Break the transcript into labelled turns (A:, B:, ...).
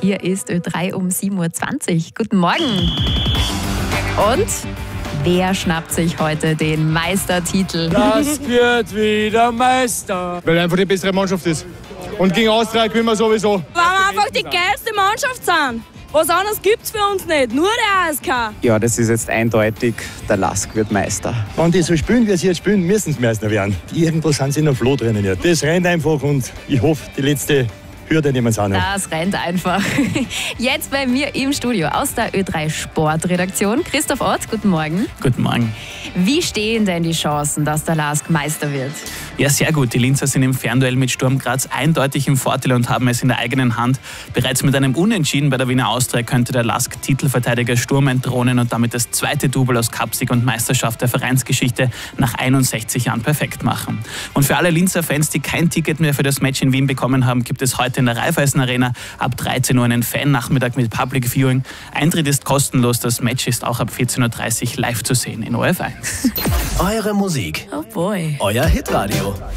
A: Hier ist Ö3 um 7.20 Uhr. Guten Morgen. Und wer schnappt sich heute den Meistertitel?
B: Das wird wieder Meister.
C: Weil einfach die bessere Mannschaft ist. Und gegen Austria gewinnen wir sowieso.
D: Weil wir einfach die geilste Mannschaft sind. Was anderes gibt's für uns nicht, nur der ASK.
E: Ja, das ist jetzt eindeutig, der LASK wird Meister.
F: Wenn die so spielen, wie sie jetzt spielen, müssen sie Meister werden. Irgendwo sind sie in einem Floh drinnen. Ja. Das rennt einfach und ich hoffe, die letzte Hürde nehmen sie auch noch.
A: Das rennt einfach. Jetzt bei mir im Studio aus der Ö3 Sportredaktion. Christoph Ott, guten Morgen.
G: Guten Morgen.
A: Wie stehen denn die Chancen, dass der LASK Meister wird?
G: Ja, sehr gut. Die Linzer sind im Fernduell mit Sturm Graz eindeutig im Vorteil und haben es in der eigenen Hand. Bereits mit einem Unentschieden bei der Wiener Austria könnte der LASK Titelverteidiger Sturm entthronen und damit das zweite Double aus Cupsieg und Meisterschaft der Vereinsgeschichte nach 61 Jahren perfekt machen. Und für alle Linzer-Fans, die kein Ticket mehr für das Match in Wien bekommen haben, gibt es heute in der Raiffeisen Arena ab 13 Uhr einen Fan-Nachmittag mit Public Viewing. Eintritt ist kostenlos. Das Match ist auch ab 14.30 Uhr live zu sehen in ORF1.
H: Eure Musik.
A: Oh boy.
H: Euer Hitradio.